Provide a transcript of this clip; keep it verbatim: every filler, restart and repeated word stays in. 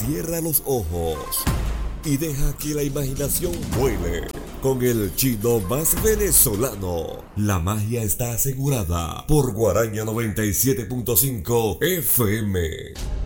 Cierra los ojos y deja que la imaginación vuele. Con el chino más venezolano, la magia está asegurada por Guaraña noventa y siete punto cinco F M.